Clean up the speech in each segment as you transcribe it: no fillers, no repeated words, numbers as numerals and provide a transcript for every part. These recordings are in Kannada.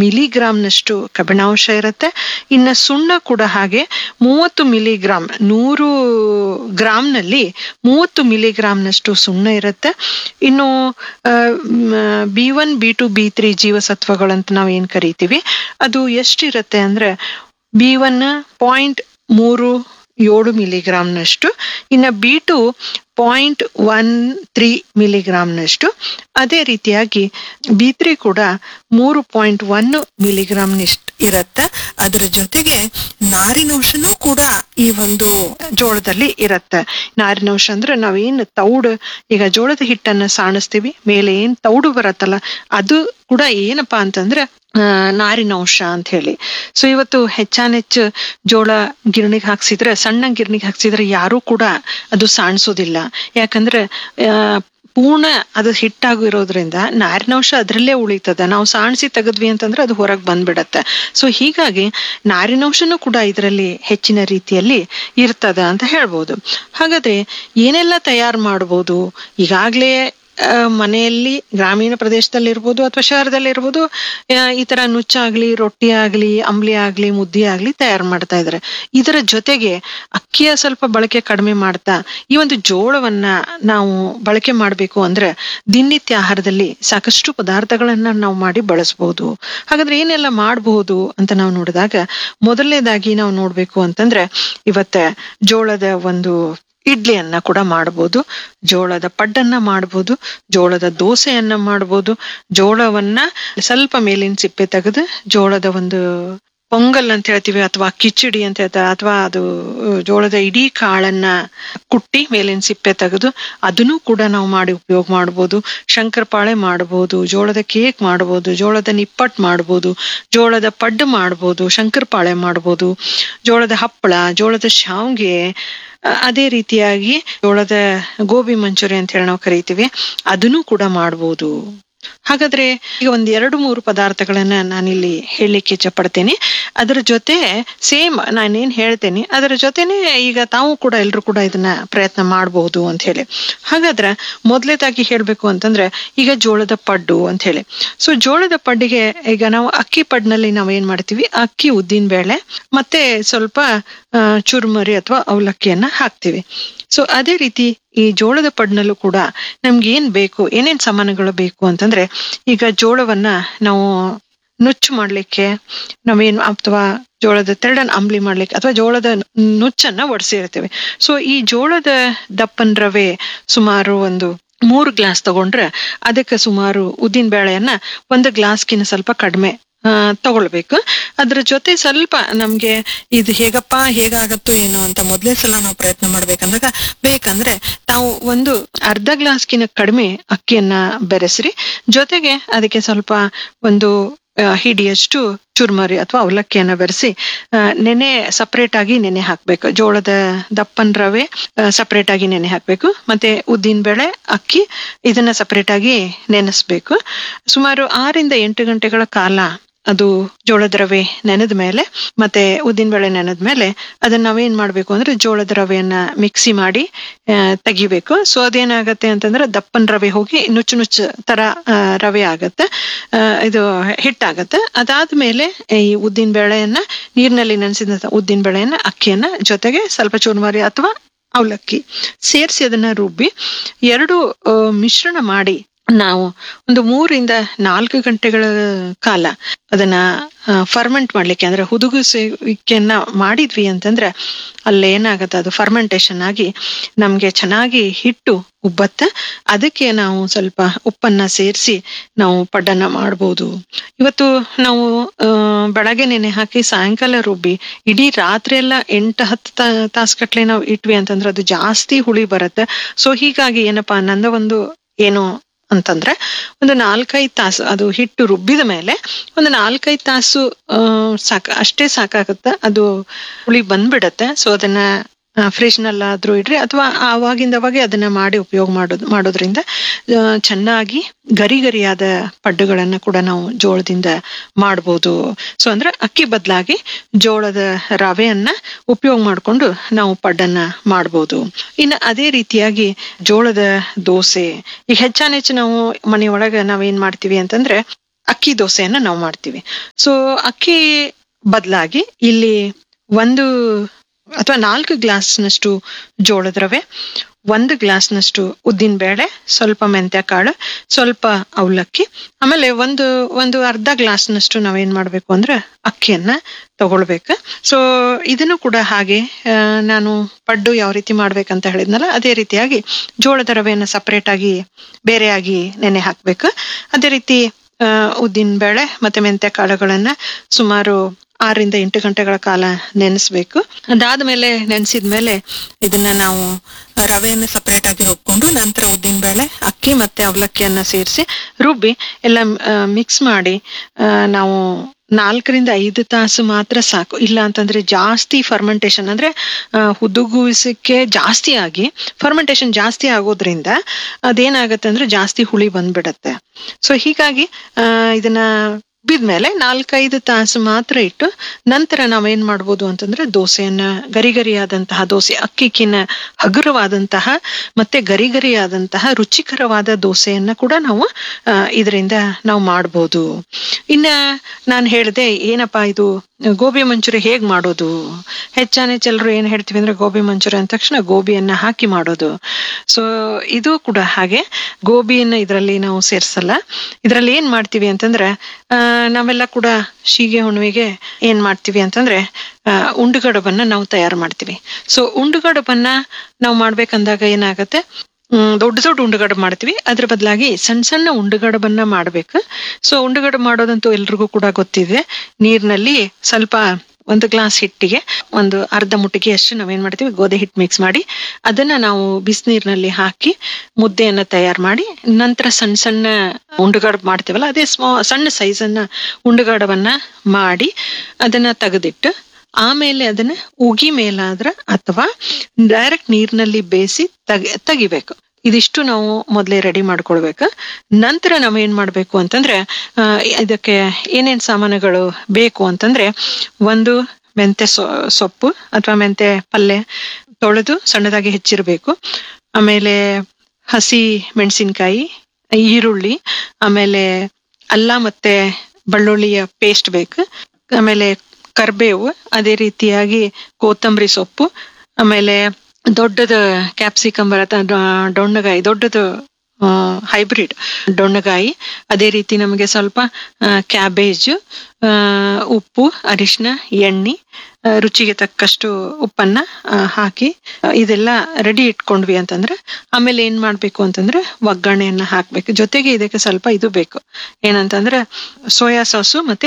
ಮಿಲಿಗ್ರಾಂನಷ್ಟು ಕಬ್ಬಿಣಾಂಶ ಇರುತ್ತೆ. ಇನ್ನು ಸುಣ್ಣ ಕೂಡ ಹಾಗೆ 30 ಮಿಲಿಗ್ರಾಂ, 100 ಗ್ರಾಂನಲ್ಲಿ 30 ಮಿಲಿಗ್ರಾಂನಷ್ಟು ಸುಣ್ಣ ಇರುತ್ತೆ. ಇನ್ನು B1, B2, B3 ಜೀವಸತ್ವಗಳಂತ ನಾವ್ ಏನ್ ಕರಿತೀವಿ, ಅದು ಎಷ್ಟಿರುತ್ತೆ ಅಂದ್ರೆ B1 0.37 ಮಿಲಿಗ್ರಾಂನಷ್ಟು, ಇನ್ನು B2 0.13 ಮಿಲಿಗ್ರಾಂನಷ್ಟು, ಅದೇ ರೀತಿಯಾಗಿ B3 ಕೂಡ 3.1 ಮಿಲಿಗ್ರಾಂನಷ್ಟು ಇರುತ್ತೆ. ಅದರ ಜೊತೆಗೆ ನಾರಿನಂಶನೂ ಕೂಡ ಈ ಒಂದು ಜೋಳದಲ್ಲಿ ಇರುತ್ತೆ. ನಾರಿನಂಶ ಅಂದ್ರೆ ನಾವೇನು ತೌಡು, ಈಗ ಜೋಳದ ಹಿಟ್ಟನ್ನ ಸಾಣಿಸ್ತೀವಿ, ಮೇಲೆ ಏನ್ ತೌಡು ಬರತ್ತಲ್ಲ, ಅದು ಕೂಡ ಏನಪ್ಪಾ ಅಂತಂದ್ರೆ ನಾರಿನಂಶ ಅಂತ ಹೇಳಿ. ಸೊ ಇವತ್ತು ಹೆಚ್ಚಾನೆಚ್ಚು ಜೋಳ ಗಿರಣಿಗೆ ಹಾಕ್ಸಿದ್ರೆ, ಸಣ್ಣ ಗಿರಣಿಗೆ ಹಾಕ್ಸಿದ್ರೆ ಯಾರು ಕೂಡ ಅದು ಸಾಣಿಸೋದಿಲ್ಲ. ಯಾಕಂದ್ರೆ ಪೂರ್ಣ ಅದು ಹಿಟ್ಟಾಗಿರೋದ್ರಿಂದ ನಾರಿನಂಶ ಅದ್ರಲ್ಲೇ ಉಳಿತದ. ನಾವು ಸಾಣಿಸಿ ತೆಗದ್ವಿ ಅಂತಂದ್ರೆ ಅದು ಹೊರಗೆ ಬಂದ್ಬಿಡತ್ತೆ. ಸೊ ಹೀಗಾಗಿ ನಾರಿನಂಶನೂ ಕೂಡ ಇದರಲ್ಲಿ ಹೆಚ್ಚಿನ ರೀತಿಯಲ್ಲಿ ಇರ್ತದ ಅಂತ ಹೇಳ್ಬೋದು. ಹಾಗಾದ್ರೆ ಏನೆಲ್ಲ ತಯಾರು ಮಾಡ್ಬೋದು? ಈಗಾಗ್ಲೇ ಮನೆಯಲ್ಲಿ ಗ್ರಾಮೀಣ ಪ್ರದೇಶದಲ್ಲಿ ಇರ್ಬೋದು ಅಥವಾ ಶಹರದಲ್ಲಿ ಇರ್ಬೋದು, ಈ ತರ ನುಚ್ಚಾಗ್ಲಿ, ರೊಟ್ಟಿ ಆಗ್ಲಿ, ಅಂಬ್ಲಿ ಆಗ್ಲಿ, ಮುದ್ದೆ ಆಗ್ಲಿ ತಯಾರು ಮಾಡ್ತಾ ಇದಾರೆ. ಇದರ ಜೊತೆಗೆ ಅಕ್ಕಿಯ ಸ್ವಲ್ಪ ಬಳಕೆ ಕಡಿಮೆ ಮಾಡ್ತಾ ಈ ಒಂದು ಜೋಳವನ್ನ ನಾವು ಬಳಕೆ ಮಾಡ್ಬೇಕು ಅಂದ್ರೆ ದಿನನಿತ್ಯ ಆಹಾರದಲ್ಲಿ ಸಾಕಷ್ಟು ಪದಾರ್ಥಗಳನ್ನ ನಾವು ಮಾಡಿ ಬಳಸಬಹುದು. ಹಾಗಾದ್ರೆ ಏನೆಲ್ಲ ಮಾಡಬಹುದು ಅಂತ ನಾವು ನೋಡಿದಾಗ, ಮೊದಲನೇದಾಗಿ ನಾವು ನೋಡ್ಬೇಕು ಅಂತಂದ್ರೆ ಇವತ್ತ ಜೋಳದ ಒಂದು ಇಡ್ಲಿಯನ್ನ ಕೂಡ ಮಾಡಬಹುದು, ಜೋಳದ ಪಡ್ಡನ್ನ ಮಾಡಬಹುದು, ಜೋಳದ ದೋಸೆಯನ್ನ ಮಾಡಬಹುದು, ಜೋಳವನ್ನ ಸ್ವಲ್ಪ ಮೇಲಿನ ಸಿಪ್ಪೆ ತೆಗೆದು ಜೋಳದ ಒಂದು ಪೊಂಗಲ್ ಅಂತ ಹೇಳ್ತೀವಿ ಅಥವಾ ಕಿಚಡಿ ಅಂತ ಹೇಳ್ತಾರೆ, ಅಥವಾ ಅದು ಜೋಳದ ಇಡೀ ಕಾಳನ್ನ ಕುಟ್ಟಿ ಮೇಲಿನ ಸಿಪ್ಪೆ ತೆಗೆದು ಅದನ್ನು ಕೂಡ ನಾವು ಮಾಡಿ ಉಪಯೋಗ ಮಾಡಬಹುದು. ಶಂಕರಪಾಳೆ ಮಾಡಬಹುದು, ಜೋಳದ ಕೇಕ್ ಮಾಡಬಹುದು, ಜೋಳದ ನಿಪ್ಪಟ್ಟು ಮಾಡಬಹುದು, ಜೋಳದ ಪಡ್ಡು ಮಾಡಬಹುದು, ಶಂಕರಪಾಳೆ ಮಾಡಬಹುದು, ಜೋಳದ ಹಪ್ಪಳ, ಜೋಳದ ಶಾವ್ಗೆ, ಅದೇ ರೀತಿಯಾಗಿ ಜೋಳದ ಗೋಬಿ ಮಂಚೂರಿ ಅಂತ ಹೇಳಿ ನಾವು ಕರಿತೀವಿ, ಅದನ್ನು ಕೂಡ ಮಾಡಬಹುದು. ಹಾಗಾದ್ರೆ ಈಗ 1-2-3 ಪದಾರ್ಥಗಳನ್ನ ನಾನಿಲ್ಲಿ ಹೇಳಲಿಕ್ಕೆ ಇಚ್ಛೆ ಪಡ್ತೇನೆ. ಅದರ ಜೊತೆ ಸೇಮ್ ನಾನೇನ್ ಹೇಳ್ತೇನೆ ಅದರ ಜೊತೆನೆ ಈಗ ತಾವು ಕೂಡ ಎಲ್ರು ಕೂಡ ಇದನ್ನ ಪ್ರಯತ್ನ ಮಾಡಬಹುದು ಅಂತ ಹೇಳಿ. ಹಾಗಾದ್ರೆ ಮೊದಲೇದಾಗಿ ಹೇಳ್ಬೇಕು ಅಂತಂದ್ರೆ ಈಗ ಜೋಳದ ಪಡ್ಡು ಅಂತ ಹೇಳಿ. ಸೊ ಜೋಳದ ಪಡ್ಡಿಗೆ ಈಗ ನಾವು ಅಕ್ಕಿ ಪಡ್ನಲ್ಲಿ ನಾವ್ ಏನ್ ಮಾಡ್ತೀವಿ, ಅಕ್ಕಿ, ಉದ್ದಿನ ಬೇಳೆ ಮತ್ತೆ ಸ್ವಲ್ಪ ಚುರುಮರಿ ಅಥವಾ ಅವಲಕ್ಕಿಯನ್ನ ಹಾಕ್ತಿವಿ. ಸೊ ಅದೇ ರೀತಿ ಈ ಜೋಳದ ಪಡ್ನಲ್ಲೂ ಕೂಡ ನಮ್ಗೆ ಏನ್ ಬೇಕು, ಏನೇನ್ ಸಾಮಾನುಗಳು ಬೇಕು ಅಂತಂದ್ರೆ, ಈಗ ಜೋಳವನ್ನ ನಾವು ನುಚ್ಚು ಮಾಡ್ಲಿಕ್ಕೆ ನಾವೇನು, ಅಥವಾ ಜೋಳದ ತೆರಳನ್ನ ಅಂಬ್ಲಿ ಮಾಡ್ಲಿಕ್ಕೆ, ಅಥವಾ ಜೋಳದ ನುಚ್ಚನ್ನ ಒಡ್ಸಿರ್ತೇವೆ. ಸೊ ಈ ಜೋಳದ ದಪ್ಪನ್ ರವೆ ಸುಮಾರು 3 ಗ್ಲಾಸ್ ತಗೊಂಡ್ರೆ ಅದಕ್ಕೆ ಸುಮಾರು ಉದ್ದಿನ ಬೇಳೆಯನ್ನ 1 ಗ್ಲಾಸ್ಗಿನ ಸ್ವಲ್ಪ ಕಡಿಮೆ ತಗೊಳ್ಬೇಕು. ಅದ್ರ ಜೊತೆ ಸ್ವಲ್ಪ ನಮ್ಗೆ ಇದು ಹೇಗಾಗತ್ತೋ ಏನೋ ಅಂತ ಮೊದ್ಲೇ ಸಲ ನಾವು ಪ್ರಯತ್ನ ಮಾಡ್ಬೇಕಂದಾಗ ಬೇಕಂದ್ರೆ ತಾವು ಅರ್ಧ ಗ್ಲಾಸ್ಗಿನ ಕಡಿಮೆ ಅಕ್ಕಿಯನ್ನ ಬೆರೆಸ್ರಿ. ಜೊತೆಗೆ ಅದಕ್ಕೆ ಸ್ವಲ್ಪ ಹಿಡಿಯಷ್ಟು ಚುರ್ಮರಿ ಅಥವಾ ಅವಲಕ್ಕಿಯನ್ನ ಬೆರೆಸಿ ಸಪರೇಟ್ ಆಗಿ ನೆನೆ ಹಾಕ್ಬೇಕು. ಜೋಳದ ದಪ್ಪನ್ ರವೆ ಸಪರೇಟ್ ಆಗಿ ನೆನೆ ಹಾಕ್ಬೇಕು, ಮತ್ತೆ ಉದ್ದಿನ ಬೇಳೆ, ಅಕ್ಕಿ ಇದನ್ನ ಸಪರೇಟ್ ಆಗಿ ನೆನೆಸ್ಬೇಕು. ಸುಮಾರು 6-8 ಗಂಟೆಗಳ ಕಾಲ ಅದು ಜೋಳದ ರವೆ ನೆನೆದ ಮೇಲೆ ಮತ್ತೆ ಉದ್ದಿನ ಬೇಳೆ ನೆನೆದ ಮೇಲೆ ಅದನ್ನ ನಾವೇನ್ ಮಾಡ್ಬೇಕು ಅಂದ್ರೆ ಜೋಳದ ರವೆಯನ್ನ ಮಿಕ್ಸಿ ಮಾಡಿ ತೆಗಿಬೇಕು. ಸೊ ಅದೇನಾಗತ್ತೆ ಅಂತಂದ್ರೆ ದಪ್ಪನ್ ರವೆ ಹೋಗಿ ನುಚ್ಚು ತರ ರವೆ ಆಗತ್ತೆ, ಇದು ಹಿಟ್ಟಾಗತ್ತೆ. ಅದಾದ್ಮೇಲೆ ಈ ಉದ್ದಿನ ಬೇಳೆಯನ್ನ, ನೀರಿನಲ್ಲಿ ನೆನೆಸಿದ ಉದ್ದಿನ ಬೇಳೆಯನ್ನ, ಅಕ್ಕಿಯನ್ನ, ಜೊತೆಗೆ ಸ್ವಲ್ಪ ಚುರುಮರಿ ಅಥವಾ ಅವಲಕ್ಕಿ ಸೇರಿಸಿ ಅದನ್ನ ರುಬ್ಬಿ 2 ಮಿಶ್ರಣ ಮಾಡಿ ನಾವು 3-4 ಗಂಟೆಗಳ ಕಾಲ ಅದನ್ನ ಫರ್ಮೆಂಟ್ ಮಾಡ್ಲಿಕ್ಕೆ, ಅಂದ್ರೆ ಹುದುಗಿಸುವಿಕೆಯನ್ನ ಮಾಡಿದ್ವಿ ಅಂತಂದ್ರೆ ಅಲ್ಲೇನಾಗತ್ತೆ, ಅದು ಫರ್ಮೆಂಟೇಶನ್ ಆಗಿ ನಮ್ಗೆ ಚೆನ್ನಾಗಿ ಹಿಟ್ಟು ಉಬ್ಬತ್ತ. ಅದಕ್ಕೆ ನಾವು ಸ್ವಲ್ಪ ಉಪ್ಪನ್ನ ಸೇರಿಸಿ ನಾವು ಪಡ್ಡನ್ನ ಮಾಡ್ಬೋದು. ಇವತ್ತು ನಾವು ಬೆಳಗ್ಗೆ ನೆನೆ ಹಾಕಿ ಸಾಯಂಕಾಲ ರುಬ್ಬಿ ಇಡೀ ರಾತ್ರಿ ಎಲ್ಲ 8-10 ತಾಸುಗಟ್ಲೆ ನಾವು ಇಟ್ವಿ ಅಂತಂದ್ರೆ ಅದು ಜಾಸ್ತಿ ಹುಳಿ ಬರುತ್ತೆ. ಸೊ ಹೀಗಾಗಿ ಏನಪ್ಪಾ ಏನು ಅಂತಂದ್ರೆ 4-5 ತಾಸು ಅದು ಹಿಟ್ಟು ರುಬ್ಬಿದ ಮೇಲೆ 4-5 ತಾಸು ಅಷ್ಟೇ ಸಾಕಾಗತ್ತೆ, ಅದು ಹುಳಿ ಬಂದ್ಬಿಡತ್ತೆ. ಸೊ ಅದನ್ನ ಫ್ರಿಜ್ ನಲ್ಲಾದ್ರೂ ಇಡ್ರಿ, ಅಥವಾ ಆವಾಗಿಂದವಾಗೆ ಅದನ್ನ ಮಾಡಿ ಉಪಯೋಗ ಮಾಡೋದ್ರಿಂದ ಚೆನ್ನಾಗಿ ಗರಿಯಾದ ಪಡ್ಡುಗಳನ್ನ ಕೂಡ ನಾವು ಜೋಳದಿಂದ ಮಾಡ್ಬೋದು. ಸೊ ಅಂದ್ರೆ ಅಕ್ಕಿ ಬದಲಾಗಿ ಜೋಳದ ರವೆಯನ್ನ ಉಪಯೋಗ ಮಾಡ್ಕೊಂಡು ನಾವು ಪಡ್ಡನ್ನ ಮಾಡ್ಬೋದು. ಇನ್ನು ಅದೇ ರೀತಿಯಾಗಿ ಜೋಳದ ದೋಸೆ, ಈಗ ಹೆಚ್ಚಾನೆಚ್ಚು ನಾವು ಮನೆಯೊಳಗ ನಾವೇನ್ ಮಾಡ್ತೀವಿ ಅಂತಂದ್ರೆ ಅಕ್ಕಿ ದೋಸೆಯನ್ನ ನಾವು ಮಾಡ್ತೀವಿ. ಸೊ ಅಕ್ಕಿ ಬದಲಾಗಿ ಇಲ್ಲಿ ಒಂದು ಅಥವಾ 4 ಗ್ಲಾಸ್ನಷ್ಟು ಜೋಳದ ರವೆ, 1 ಗ್ಲಾಸ್ನಷ್ಟು ಉದ್ದಿನ ಬೇಳೆ, ಸ್ವಲ್ಪ ಮೆಂತ್ಯ ಕಾಳು, ಸ್ವಲ್ಪ ಅವಲಕ್ಕಿ, ಆಮೇಲೆ ಒಂದು ಅರ್ಧ ಗ್ಲಾಸ್ನಷ್ಟು ನಾವೇನ್ ಮಾಡ್ಬೇಕು ಅಂದ್ರೆ ಅಕ್ಕಿಯನ್ನ ತಗೊಳ್ಬೇಕು. ಸೊ ಇದನ್ನು ಕೂಡ ಹಾಗೆ ನಾನು ಪಡ್ಡು ಯಾವ ರೀತಿ ಮಾಡ್ಬೇಕಂತ ಹೇಳಿದ್ನಲ್ಲ ಅದೇ ರೀತಿಯಾಗಿ ಜೋಳದ ರವೆಯನ್ನ ಸಪರೇಟ್ ಆಗಿ ಬೇರೆಯಾಗಿ ನೆನೆ ಹಾಕ್ಬೇಕು. ಅದೇ ರೀತಿ ಉದ್ದಿನ ಬೇಳೆ ಮತ್ತೆ ಮೆಂತ್ಯ ಕಾಳುಗಳನ್ನ ಸುಮಾರು 6 ರಿಂದ 8 ಗಂಟೆಗಳ ಕಾಲ ನೆನೆಸ್ಬೇಕು. ಅದಾದ್ಮೇಲೆ ನೆನೆಸಿದ್ಮೇಲೆ ಇದನ್ನ ನಾವು ರವೆಯನ್ನು ಸಪರೇಟ್ ಆಗಿ ರುಬ್ಕೊಂಡು ನಂತರ ಉದ್ದಿನ ಬೇಳೆ, ಅಕ್ಕಿ ಮತ್ತೆ ಅವಲಕ್ಕಿಯನ್ನ ಸೇರಿಸಿ ರುಬ್ಬಿ ಎಲ್ಲ ಮಿಕ್ಸ್ ಮಾಡಿ ನಾವು 4 ರಿಂದ 5 ತಾಸು ಮಾತ್ರ ಸಾಕು. ಇಲ್ಲ ಅಂತಂದ್ರೆ ಜಾಸ್ತಿ ಫರ್ಮೆಂಟೇಶನ್ ಅಂದ್ರೆ ಹುದುಗುವಿಸಕ್ಕೆ ಜಾಸ್ತಿ ಆಗಿ ಫರ್ಮೆಂಟೇಶನ್ ಜಾಸ್ತಿ ಆಗೋದ್ರಿಂದ ಅದೇನಾಗತ್ತೆ ಅಂದ್ರೆ ಜಾಸ್ತಿ ಹುಳಿ ಬಂದ್ಬಿಡತ್ತೆ. ಸೊ ಹೀಗಾಗಿ ಇದನ್ನ ಬಿದ್ಮೇಲೆ 4-5 ತಾಸು ಮಾತ್ರ ಇಟ್ಟು ನಂತರ ನಾವೇನ್ ಮಾಡ್ಬೋದು ಅಂತಂದ್ರೆ ದೋಸೆಯನ್ನ ಗರಿಗರಿಯಾದಂತಹ ದೋಸೆ, ಅಕ್ಕಿಕ್ಕಿನ ಹಗುರವಾದಂತಹ ಮತ್ತೆ ಗರಿಗರಿಯಾದಂತಹ ರುಚಿಕರವಾದ ದೋಸೆಯನ್ನ ಕೂಡ ನಾವು ಇದರಿಂದ ನಾವು ಮಾಡ್ಬೋದು. ಇನ್ನ ನಾನು ಹೇಳಿದೆ ಏನಪ್ಪಾ ಇದು ಗೋಬಿ ಮಂಚೂರಿ ಹೇಗ್ ಮಾಡೋದು. ಹೆಚ್ಚೆಲ್ಲರೂ ಏನ್ ಹೇಳ್ತೀವಿ ಅಂದ್ರೆ ಗೋಬಿ ಮಂಚೂರಿ ಅಂದ ತಕ್ಷಣ ಗೋಬಿಯನ್ನ ಹಾಕಿ ಮಾಡೋದು. ಸೊ ಇದು ಕೂಡ ಹಾಗೆ ಗೋಬಿಯನ್ನ ಇದರಲ್ಲಿ ನಾವು ಸೇರ್ಸಲ್ಲ. ಇದರಲ್ಲಿ ಏನ್ ಮಾಡ್ತೀವಿ ಅಂತಂದ್ರೆ ನಾವೆಲ್ಲ ಕೂಡ ಶೀಗೆ ಹುಣ್ಣಿಮೆಗೆ ಏನ್ ಮಾಡ್ತೀವಿ ಅಂತಂದ್ರೆ ಉಂಡುಗಡಬನ್ನ ನಾವು ತಯಾರು ಮಾಡ್ತೀವಿ. ಸೊ ಉಂಡುಗಡಬನ್ನ ನಾವು ಮಾಡ್ಬೇಕಂದಾಗ ಏನಾಗತ್ತೆ, ದೊಡ್ಡ ದೊಡ್ಡ ಉಂಡುಗಡಬು ಮಾಡ್ತೀವಿ, ಅದ್ರ ಬದಲಾಗಿ ಸಣ್ಣ ಸಣ್ಣ ಉಂಡುಗಡಬನ್ನ ಮಾಡ್ಬೇಕು. ಸೊ ಉಂಡುಗಡಬು ಮಾಡೋದಂತೂ ಎಲ್ರಿಗೂ ಕೂಡ ಗೊತ್ತಿದೆ. ನೀರ್ನಲ್ಲಿ ಸ್ವಲ್ಪ 1 ಗ್ಲಾಸ್ ಹಿಟ್ಟಿಗೆ ಒಂದು ಅರ್ಧ ಮುಟ್ಟಿಗೆ ಅಷ್ಟು ನಾವೇನ್ ಮಾಡ್ತೀವಿ ಗೋಧಿ ಹಿಟ್ಟು ಮಿಕ್ಸ್ ಮಾಡಿ ಅದನ್ನ ನಾವು ಬಿಸಿನೀರಿನಲ್ಲಿ ಹಾಕಿ ಮುದ್ದೆಯನ್ನ ತಯಾರು ಮಾಡಿ ನಂತರ ಸಣ್ಣ ಸಣ್ಣ ಉಂಡುಗಡಬು ಮಾಡ್ತೀವಲ್ಲ ಅದೇ ಸಣ್ಣ ಸೈಜನ್ನ ಉಂಡುಗಡಬನ್ನ ಮಾಡಿ ಅದನ್ನ ತೆಗೆದಿಟ್ಟು ಆಮೇಲೆ ಅದನ್ನ ಉಗಿ ಮೇಲಾದ್ರ ಅಥವಾ ಡೈರೆಕ್ಟ್ ನೀರಿನಲ್ಲಿ ಬೇಯಿಸಿ ತೆಗಿಬೇಕು. ಇದಿಷ್ಟು ನಾವು ಮೊದಲೇ ರೆಡಿ ಮಾಡ್ಕೊಳ್ಬೇಕು. ನಂತರ ನಾವ್ ಏನ್ ಮಾಡ್ಬೇಕು ಅಂತಂದ್ರೆ ಇದಕ್ಕೆ ಏನೇನ್ ಸಾಮಾನುಗಳು ಬೇಕು ಅಂತಂದ್ರೆ ಒಂದು ಮೆಂತೆ ಸೊಪ್ಪು ಅಥವಾ ಮೆಂತೆ ಪಲ್ಯ ತೊಳೆದು ಸಣ್ಣದಾಗಿ ಹೆಚ್ಚಿರ್ಬೇಕು. ಆಮೇಲೆ ಹಸಿ ಮೆಣಸಿನ್ಕಾಯಿ, ಈರುಳ್ಳಿ, ಆಮೇಲೆ ಅಲ್ಲ ಮತ್ತೆ ಬೆಳ್ಳುಳ್ಳಿಯ ಪೇಸ್ಟ್ ಬೇಕು. ಆಮೇಲೆ ಕರ್ಬೇವು, ಅದೇ ರೀತಿಯಾಗಿ ಕೊತ್ತಂಬರಿ ಸೊಪ್ಪು, ಆಮೇಲೆ ದೊಡ್ಡದ ಕ್ಯಾಪ್ಸಿಕಮ್ ಬರತ್ತ ಡೊಣ್ಣಗಾಯಿ, ದೊಡ್ಡದು ಹೈಬ್ರಿಡ್ ಡೊಣ್ಣಗಾಯಿ, ಅದೇ ರೀತಿ ನಮಗೆ ಸ್ವಲ್ಪ ಕ್ಯಾಬೇಜ್, ಉಪ್ಪು, ಅರಿಶಿನ, ಎಣ್ಣೆ, ರುಚಿಗೆ ತಕ್ಕಷ್ಟು ಉಪ್ಪನ್ನ ಹಾಕಿ ಇದೆಲ್ಲ ರೆಡಿ ಇಟ್ಕೊಂಡ್ವಿ ಅಂತಂದ್ರೆ ಆಮೇಲೆ ಏನ್ ಮಾಡ್ಬೇಕು ಅಂತಂದ್ರೆ ಒಗ್ಗರಣೆಯನ್ನ ಹಾಕ್ಬೇಕು. ಜೊತೆಗೆ ಇದಕ್ಕೆ ಸ್ವಲ್ಪ ಇದು ಬೇಕು, ಏನಂತಂದ್ರೆ ಸೋಯಾ ಸಾಸು ಮತ್ತೆ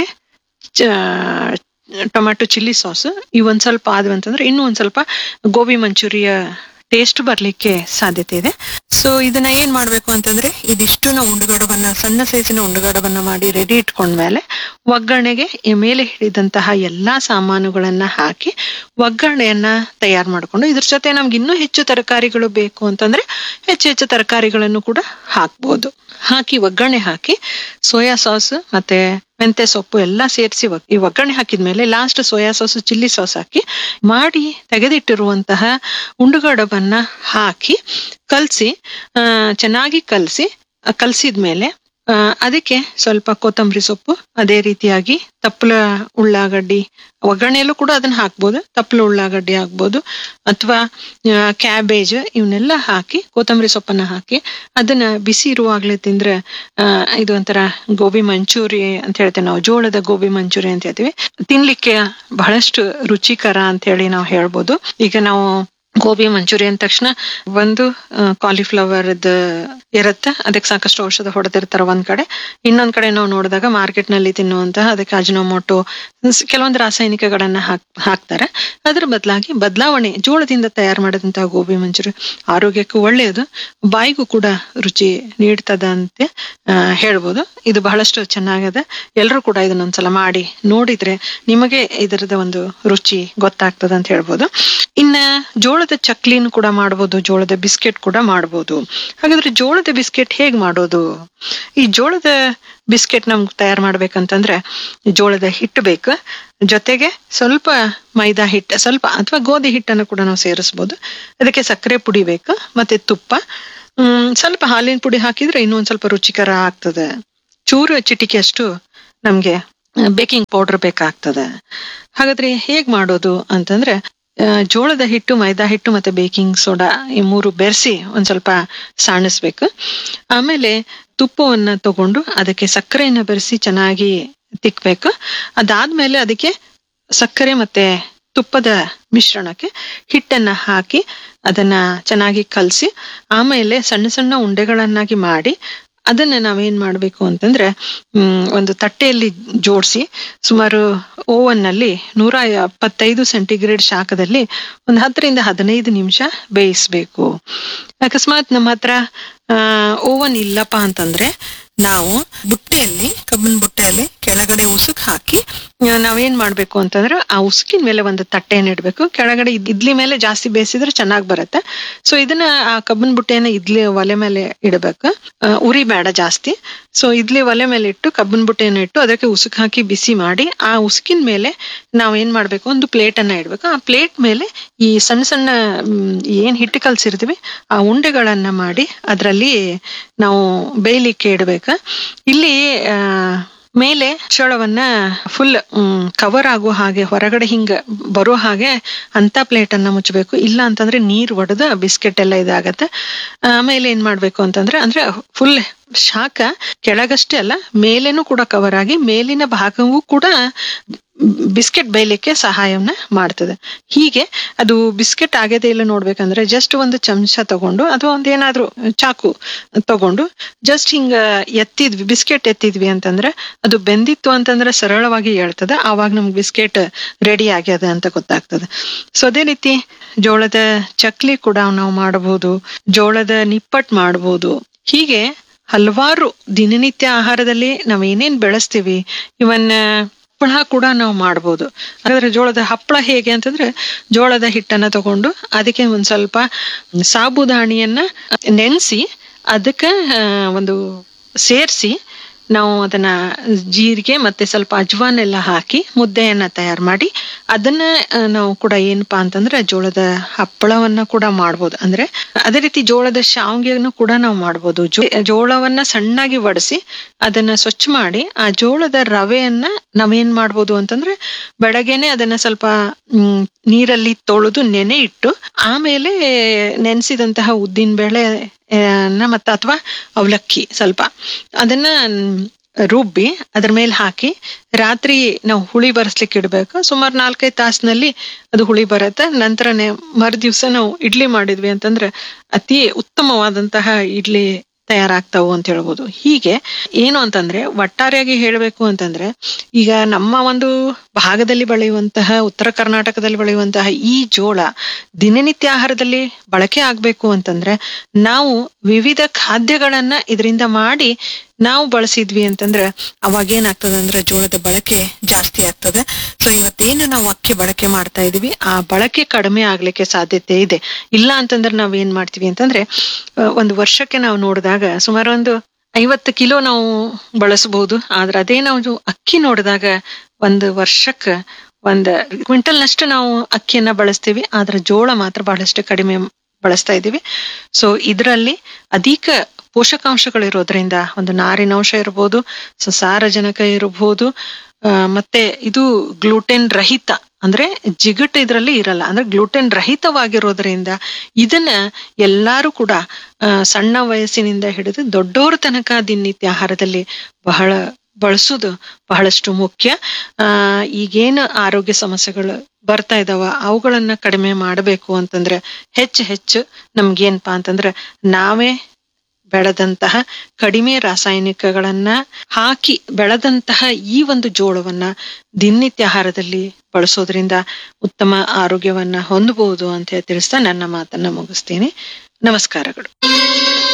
ಟೊಮ್ಯಾಟೊ ಚಿಲ್ಲಿ ಸಾಸ್. ಇವೊಂದ್ ಸ್ವಲ್ಪ ಆದ್ವು ಅಂತಂದ್ರೆ ಇನ್ನೂ ಒಂದ್ ಸ್ವಲ್ಪ ಗೋಬಿ ಮಂಚೂರಿಯ ಟೇಸ್ಟ್ ಬರ್ಲಿಕ್ಕೆ ಸಾಧ್ಯತೆ ಇದೆ. ಸೊ ಇದನ್ನ ಏನ್ ಮಾಡ್ಬೇಕು ಅಂತಂದ್ರೆ ಇದಿಷ್ಟು ನಾವು ಉಂಡುಗಡಬನ್ನ ಸಣ್ಣ ಸೈಜಿನ ಉಂಡುಗಡಬನ್ನ ಮಾಡಿ ರೆಡಿ ಇಟ್ಕೊಂಡ್ಮೇಲೆ ಒಗ್ಗರಣೆಗೆ ಮೇಲೆ ಹಿಡಿದಂತಹ ಎಲ್ಲಾ ಸಾಮಾನುಗಳನ್ನ ಹಾಕಿ ಒಗ್ಗರಣೆಯನ್ನ ತಯಾರು ಮಾಡ್ಕೊಂಡು ಇದ್ರ ಜೊತೆ ನಮ್ಗೆ ಇನ್ನೂ ಹೆಚ್ಚು ತರಕಾರಿಗಳು ಬೇಕು ಅಂತಂದ್ರೆ ಹೆಚ್ಚು ತರಕಾರಿಗಳನ್ನು ಕೂಡ ಹಾಕ್ಬೋದು. ಹಾಕಿ ಒಗ್ಗರಣೆ ಹಾಕಿ ಸೋಯಾ ಸಾಸ್ ಮತ್ತೆ ಮೆಂತೆ ಸೊಪ್ಪು ಎಲ್ಲ ಸೇರಿಸಿ ಈ ಒಗ್ಗರಣೆ ಹಾಕಿದ್ಮೇಲೆ last soya sauce, chilli sauce ಹಾಕಿ ಮಾಡಿ ತೆಗೆದಿಟ್ಟಿರುವಂತಹ ಉಂಡುಗಡಬನ್ನ ಹಾಕಿ ಚೆನ್ನಾಗಿ ಕಲಸಿದ್ಮೇಲೆ ಅದಕ್ಕೆ ಸ್ವಲ್ಪ ಕೊತ್ತಂಬರಿ ಸೊಪ್ಪು, ಅದೇ ರೀತಿಯಾಗಿ ತಪ್ಪಲ ಉಳ್ಳಾಗಡ್ಡಿ, ಒಗ್ಗರಣೆಯಲ್ಲೂ ಕೂಡ ಅದನ್ನ ಹಾಕ್ಬೋದು, ತಪ್ಪಲ ಉಳ್ಳಾಗಡ್ಡಿ ಹಾಕ್ಬೋದು ಅಥವಾ ಕ್ಯಾಬೇಜ್, ಇವನ್ನೆಲ್ಲ ಹಾಕಿ ಕೊತ್ತಂಬರಿ ಸೊಪ್ಪನ್ನ ಹಾಕಿ ಅದನ್ನ ಬಿಸಿ ಇರುವಾಗ್ಲೇ ತಿಂದ್ರೆ ಇದು ಒಂಥರ ಗೋಬಿ ಮಂಚೂರಿ ಅಂತ ಹೇಳ್ತೇವೆ ನಾವು, ಜೋಳದ ಗೋಬಿ ಮಂಚೂರಿ ಅಂತ ಹೇಳ್ತೀವಿ. ತಿನ್ಲಿಕ್ಕೆ ಬಹಳಷ್ಟು ರುಚಿಕರ ಅಂತ ಹೇಳಿ ನಾವು ಹೇಳ್ಬೋದು. ಈಗ ನಾವು ಗೋಬಿ ಮಂಚೂರಿ ಅಂದ ತಕ್ಷಣ ಒಂದು ಕಾಲಿಫ್ಲವರ್ ಇರುತ್ತೆ, ಅದಕ್ಕೆ ಸಾಕಷ್ಟು ಔಷಧ ಹೊಡೆದಿರ್ತಾರ ಒಂದ್ ಕಡೆ. ಇನ್ನೊಂದ್ ಕಡೆ ನಾವು ನೋಡಿದಾಗ ಮಾರ್ಕೆಟ್ ನಲ್ಲಿ ತಿನ್ನುವಂತಹ ಅದಕ್ಕೆ ಅಜಿನೋಮೋಟೊ ಕೆಲವೊಂದು ರಾಸಾಯನಿಕಗಳನ್ನ ಹಾಕ್ತಾರೆ. ಅದ್ರ ಬದಲಾವಣೆ ಜೋಳದಿಂದ ತಯಾರು ಮಾಡಿದಂತಹ ಗೋಬಿ ಮಂಚೂರಿ ಆರೋಗ್ಯಕ್ಕೂ ಒಳ್ಳೆಯದು, ಬಾಯಿಗೂ ಕೂಡ ರುಚಿ ನೀಡ್ತದಂತೆ ಹೇಳ್ಬೋದು. ಇದು ಬಹಳಷ್ಟು ಚೆನ್ನಾಗಿದೆ. ಎಲ್ರೂ ಕೂಡ ಇದನ್ನೊಂದ್ಸಲ ಮಾಡಿ ನೋಡಿದ್ರೆ ನಿಮಗೆ ಇದರದ ಒಂದು ರುಚಿ ಗೊತ್ತಾಗ್ತದ ಅಂತ ಹೇಳ್ಬೋದು. ಇನ್ನ ಜೋಳದ ಚಕ್ಲಿನ ಕೂಡ ಮಾಡ್ಬೋದು, ಜೋಳದ ಬಿಸ್ಕೆಟ್ ಕೂಡ ಮಾಡ್ಬೋದು. ಹಾಗಾದ್ರೆ ಜೋಳದ ಬಿಸ್ಕೆಟ್ ಹೇಗ್ ಮಾಡೋದು? ಈ ಜೋಳದ ಬಿಸ್ಕೆಟ್ ನಮ್ಗೆ ತಯಾರು ಮಾಡ್ಬೇಕಂತಂದ್ರೆ ಜೋಳದ ಹಿಟ್ಟು ಬೇಕು, ಜೊತೆಗೆ ಸ್ವಲ್ಪ ಮೈದಾ ಹಿಟ್ಟು ಸ್ವಲ್ಪ ಅಥವಾ ಗೋಧಿ ಹಿಟ್ಟನ್ನು ಕೂಡ ನಾವು ಸೇರಿಸ್ಬೋದು. ಅದಕ್ಕೆ ಸಕ್ಕರೆ ಪುಡಿ ಬೇಕು ಮತ್ತೆ ತುಪ್ಪ, ಸ್ವಲ್ಪ ಹಾಲಿನ ಪುಡಿ ಹಾಕಿದ್ರೆ ಇನ್ನೊಂದ್ ಸ್ವಲ್ಪ ರುಚಿಕರ ಆಗ್ತದೆ. ಚೂರು ಚಿಟಿಕೆಯಷ್ಟು ನಮ್ಗೆ ಬೇಕಿಂಗ್ ಪೌಡರ್ ಬೇಕಾಗ್ತದೆ. ಹಾಗಾದ್ರೆ ಹೇಗ್ ಮಾಡೋದು ಅಂತಂದ್ರೆ, ಜೋಳದ ಹಿಟ್ಟು, ಮೈದಾ ಹಿಟ್ಟು ಮತ್ತೆ ಬೇಕಿಂಗ್ ಸೋಡಾ ಈ ಮೂರು ಬೆರೆಸಿ ಒಂದ್ ಸ್ವಲ್ಪ ಸಾಣಿಸ್ಬೇಕು. ಆಮೇಲೆ ತುಪ್ಪವನ್ನ ತಗೊಂಡು ಅದಕ್ಕೆ ಸಕ್ಕರೆಯನ್ನ ಬೆರೆಸಿ ಚೆನ್ನಾಗಿ ತಿಕ್ಬೇಕು. ಅದಾದ್ಮೇಲೆ ಅದಕ್ಕೆ ಸಕ್ಕರೆ ಮತ್ತೆ ತುಪ್ಪದ ಮಿಶ್ರಣಕ್ಕೆ ಹಿಟ್ಟನ್ನ ಹಾಕಿ ಅದನ್ನ ಚೆನ್ನಾಗಿ ಕಲಸಿ, ಆಮೇಲೆ ಸಣ್ಣ ಸಣ್ಣ ಉಂಡೆಗಳನ್ನಾಗಿ ಮಾಡಿ ಅದನ್ನ ನಾವೇನ್ ಮಾಡ್ಬೇಕು ಅಂತಂದ್ರೆ ಒಂದು ತಟ್ಟೆಯಲ್ಲಿ ಜೋಡಿಸಿ ಸುಮಾರು ಓವನ್ ನಲ್ಲಿ 175 ಸೆಂಟಿಗ್ರೇಡ್ ಶಾಖದಲ್ಲಿ ಒಂದು 10 ರಿಂದ 15 ನಿಮಿಷ ಬೇಯಿಸ್ಬೇಕು. ಅಕಸ್ಮಾತ್ ನಮ್ಮ ಹತ್ರ ಓವನ್ ಇಲ್ಲಪ್ಪ ಅಂತಂದ್ರೆ ನಾವು ಬುಟ್ಟೆಯಲ್ಲಿ, ಕಬ್ಬಿನ ಬುಟ್ಟೆಯಲ್ಲಿ ಕೆಳಗಡೆ ಉಸುಕ್ ಹಾಕಿ ನಾವೇನ್ ಮಾಡ್ಬೇಕು ಅಂತಂದ್ರೆ ಆ ಉಸುಕಿನ ಮೇಲೆ ಒಂದು ತಟ್ಟೆಯನ್ನು ಇಡ್ಬೇಕು. ಕೆಳಗಡೆ ಇಡ್ಲಿ ಮೇಲೆ ಜಾಸ್ತಿ ಬೇಯಿಸಿದ್ರೆ ಚೆನ್ನಾಗಿ ಬರುತ್ತೆ. ಸೊ ಇದನ್ನ ಆ ಕಬ್ಬಿನ ಬುಟ್ಟೆಯನ್ನ ಇಡ್ಲಿ ಒಲೆ ಮೇಲೆ ಇಡಬೇಕು, ಉರಿ ಬೇಡ ಜಾಸ್ತಿ. ಸೊ ಇಡ್ಲಿ ಒಲೆ ಮೇಲೆ ಇಟ್ಟು ಕಬ್ಬಿನ ಬುಟ್ಟೆಯನ್ನು ಇಟ್ಟು ಅದಕ್ಕೆ ಉಸುಕ್ ಹಾಕಿ ಬಿಸಿ ಮಾಡಿ ಆ ಉಸುಕಿನ ಮೇಲೆ ನಾವ್ ಏನ್ ಮಾಡ್ಬೇಕು, ಒಂದು ಪ್ಲೇಟ್ ಅನ್ನ ಇಡ್ಬೇಕು. ಆ ಪ್ಲೇಟ್ ಮೇಲೆ ಈ ಸಣ್ಣ ಸಣ್ಣ ಏನ್ ಹಿಟ್ಟು ಕಲ್ಸಿರ್ತೀವಿ ಆ ಉಂಡೆಗಳನ್ನ ಮಾಡಿ ಅದರಲ್ಲಿ ನಾವು ಬೇಯಲಿಕ್ಕೆ ಇಡ್ಬೇಕು. ಇಲ್ಲಿ ಮೇಲೆ ಚೋಳವನ್ನ ಫುಲ್ ಕವರ್ ಆಗೋ ಹಾಗೆ ಹೊರಗಡೆ ಹಿಂಗ ಬರೋ ಹಾಗೆ ಅಂತ ಪ್ಲೇಟ್ ಅನ್ನ ಮುಚ್ಚಬೇಕು. ಇಲ್ಲ ಅಂತಂದ್ರೆ ನೀರ್ ಒಡೆದು ಬಿಸ್ಕೆಟ್ ಎಲ್ಲ ಇದಾಗತ್ತೆ. ಆಮೇಲೆ ಏನ್ ಮಾಡ್ಬೇಕು ಅಂತಂದ್ರೆ ಅಂದ್ರೆ ಫುಲ್ ಶಾಖ ಕೆಳಗಷ್ಟೇ ಅಲ್ಲ ಮೇಲೇನೂ ಕೂಡ ಕವರ್ ಆಗಿ ಮೇಲಿನ ಭಾಗವೂ ಕೂಡ ಬಿಸ್ಕೆಟ್ ಬೇಯಲಿಕ್ಕೆ ಸಹಾಯವನ್ನ ಮಾಡ್ತದೆ. ಹೀಗೆ ಅದು ಬಿಸ್ಕೆಟ್ ಆಗದೆ ಇಲ್ಲ ನೋಡ್ಬೇಕಂದ್ರೆ ಜಸ್ಟ್ ಒಂದು ಚಮಚ ತಗೊಂಡು ಅಥವಾ ಒಂದೇನಾದ್ರೂ ಚಾಕು ತಗೊಂಡು ಜಸ್ಟ್ ಹಿಂಗ ಎತ್ತಿದ್ವಿ, ಬಿಸ್ಕೆಟ್ ಎತ್ತಿದ್ವಿ ಅಂತಂದ್ರೆ ಅದು ಬೆಂದಿತ್ತು ಅಂತಂದ್ರೆ ಸರಳವಾಗಿ ಹೇಳ್ತದೆ. ಆವಾಗ ನಮ್ಗೆ ಬಿಸ್ಕೆಟ್ ರೆಡಿ ಆಗ್ಯದ ಅಂತ ಗೊತ್ತಾಗ್ತದೆ. ಸೊ ಅದೇ ರೀತಿ ಜೋಳದ ಚಕ್ಲಿ ಕೂಡ ನಾವು ಮಾಡಬಹುದು, ಜೋಳದ ನಿಪ್ಪಟ್ ಮಾಡಬಹುದು. ಹೀಗೆ ಹಲವಾರು ದಿನನಿತ್ಯ ಆಹಾರದಲ್ಲಿ ನಾವ್ ಏನೇನ್ ಬೆಳೆಸ್ತೀವಿ ಇವನ್ ಹಪ್ಪಳ ಕೂಡ ನಾವು ಮಾಡ್ಬೋದು. ಹಾಗಾದ್ರೆ ಜೋಳದ ಹಪ್ಪಳ ಹೇಗೆ ಅಂತಂದ್ರೆ, ಜೋಳದ ಹಿಟ್ಟನ್ನ ತಗೊಂಡು ಅದಕ್ಕೆ ಒಂದ್ ಸ್ವಲ್ಪ ಸಾಬುದಾಣಿಯನ್ನ ನೆನೆಸಿ ಅದಕ್ಕೆ ಒಂದು ಸೇರಿಸಿ ನಾವು ಅದನ್ನ ಜೀರಿಗೆ ಮತ್ತೆ ಸ್ವಲ್ಪ ಅಜ್ವಾನ್ ಎಲ್ಲ ಹಾಕಿ ಮುದ್ದೆಯನ್ನ ತಯಾರು ಮಾಡಿ ಅದನ್ನ ನಾವು ಕೂಡ ಏನಪ್ಪಾ ಅಂತಂದ್ರೆ ಜೋಳದ ಹಪ್ಪಳವನ್ನ ಕೂಡ ಮಾಡ್ಬೋದು. ಅಂದ್ರೆ ಅದೇ ರೀತಿ ಜೋಳದ ಶಾವ್ಗೆಯನ್ನು ಕೂಡ ನಾವು ಮಾಡ್ಬೋದು. ಜೋಳವನ್ನ ಸಣ್ಣಾಗಿ ಒಡಿಸಿ ಅದನ್ನ ಸ್ವಚ್ಛ ಮಾಡಿ ಆ ಜೋಳದ ರವೆಯನ್ನ ನಾವೇನ್ ಮಾಡ್ಬೋದು ಅಂತಂದ್ರೆ ಬೆಳಗ್ಗೆನೆ ಅದನ್ನ ಸ್ವಲ್ಪ ನೀರಲ್ಲಿ ತೊಳೆದು ನೆನೆ ಇಟ್ಟು ಆಮೇಲೆ ನೆನೆಸಿದಂತಹ ಉದ್ದಿನ ಬೇಳೆ ಮತ್ತ ಅಥವಾ ಅವಲಕ್ಕಿ ಸ್ವಲ್ಪ ಅದನ್ನ ರುಬ್ಬಿ ಅದ್ರ ಮೇಲೆ ಹಾಕಿ ರಾತ್ರಿ ನಾವು ಹುಳಿ ಬರ್ಸ್ಲಿಕ್ಕೆ ಇಡ್ಬೇಕು. ಸುಮಾರು 4-5 ತಾಸಿನಲ್ಲಿ ಅದು ಹುಳಿ ಬರುತ್ತೆ. ನಂತರ ಮರುದಿವ್ಸ ನಾವು ಇಡ್ಲಿ ಮಾಡಿದ್ವಿ ಅಂತಂದ್ರೆ ಅತಿ ಉತ್ತಮವಾದಂತಹ ಇಡ್ಲಿ ತಯಾರಾಗ್ತಾವು ಅಂತ ಹೇಳ್ಬೋದು. ಹೀಗೆ ಏನು ಅಂತಂದ್ರೆ ಒಟ್ಟಾರೆಯಾಗಿ ಹೇಳ್ಬೇಕು ಅಂತಂದ್ರೆ ಈಗ ನಮ್ಮ ಒಂದು ಭಾಗದಲ್ಲಿ ಬೆಳೆಯುವಂತಹ, ಉತ್ತರ ಕರ್ನಾಟಕದಲ್ಲಿ ಬೆಳೆಯುವಂತಹ ಈ ಜೋಳ ದಿನನಿತ್ಯ ಆಹಾರದಲ್ಲಿ ಬಳಕೆ ಆಗ್ಬೇಕು ಅಂತಂದ್ರೆ ನಾವು ವಿವಿಧ ಖಾದ್ಯಗಳನ್ನ ಇದರಿಂದ ಮಾಡಿ ನಾವು ಬಳಸಿದ್ವಿ ಅಂತಂದ್ರೆ ಅವಾಗ ಏನಾಗ್ತದೆ ಅಂದ್ರೆ ಜೋಳದ ಬಳಕೆ ಜಾಸ್ತಿ ಆಗ್ತದೆ. ಸೊ ಇವತ್ತೇನು ನಾವು ಅಕ್ಕಿ ಬಳಕೆ ಮಾಡ್ತಾ ಇದೀವಿ ಆ ಬಳಕೆ ಕಡಿಮೆ ಆಗ್ಲಿಕ್ಕೆ ಸಾಧ್ಯತೆ ಇದೆ. ಇಲ್ಲ ಅಂತಂದ್ರೆ ನಾವ್ ಏನ್ ಮಾಡ್ತೀವಿ ಅಂತಂದ್ರೆ ಒಂದು ವರ್ಷಕ್ಕೆ ನಾವು ನೋಡಿದಾಗ ಸುಮಾರು ಒಂದು 50 ಕಿಲೋ ನಾವು ಬಳಸಬಹುದು. ಆದ್ರೆ ಅದೇ ನಾವು ಅಕ್ಕಿ ನೋಡಿದಾಗ ಒಂದು ವರ್ಷಕ್ಕೆ 1 ಕ್ವಿಂಟಲ್ನಷ್ಟು ನಾವು ಅಕ್ಕಿಯನ್ನ ಬಳಸ್ತೀವಿ. ಆದ್ರೆ ಜೋಳ ಮಾತ್ರ ಬಹಳಷ್ಟು ಕಡಿಮೆ ಬಳಸ್ತಾ ಇದ್ದೀವಿ. ಸೊ ಇದರಲ್ಲಿ ಅಧಿಕ ಪೋಷಕಾಂಶಗಳಿರೋದ್ರಿಂದ ಒಂದು ನಾರಿನಾಂಶ ಇರಬಹುದು, ಸಾರಜನಕ ಇರಬಹುದು, ಮತ್ತೆ ಇದು ಗ್ಲೂಟೆನ್ ರಹಿತ ಅಂದ್ರೆ ಜಿಗಟ್ ಇದ್ರಲ್ಲಿ ಇರಲ್ಲ, ಅಂದ್ರೆ ಗ್ಲೂಟೆನ್ ರಹಿತವಾಗಿರೋದ್ರಿಂದ ಇದನ್ನ ಎಲ್ಲಾರು ಕೂಡ ಸಣ್ಣ ವಯಸ್ಸಿನಿಂದ ಹಿಡಿದು ದೊಡ್ಡೋರ ತನಕ ದಿನನಿತ್ಯ ಆಹಾರದಲ್ಲಿ ಬಳಸೋದು ಬಹಳಷ್ಟು ಮುಖ್ಯ. ಈಗೇನು ಆರೋಗ್ಯ ಸಮಸ್ಯೆಗಳು ಬರ್ತಾ ಇದಾವ ಅವುಗಳನ್ನ ಕಡಿಮೆ ಮಾಡಬೇಕು ಅಂತಂದ್ರೆ ಹೆಚ್ಚು ನಮ್ಗೇನ್ಪಾ ಅಂತಂದ್ರೆ ನಾವೇ ಬೆಳೆದಂತಹ ಕಡಿಮೆ ರಾಸಾಯನಿಕಗಳನ್ನ ಹಾಕಿ ಬೆಳೆದಂತಹ ಈ ಒಂದು ಜೋಳವನ್ನ ದಿನನಿತ್ಯ ಆಹಾರದಲ್ಲಿ ಬಳಸೋದ್ರಿಂದ ಉತ್ತಮ ಆರೋಗ್ಯವನ್ನ ಹೊಂದಬಹುದು ಅಂತ ತಿಳಿಸ್ತಾ ನನ್ನ ಮಾತನ್ನ ಮುಗಿಸ್ತೀನಿ. ನಮಸ್ಕಾರಗಳು.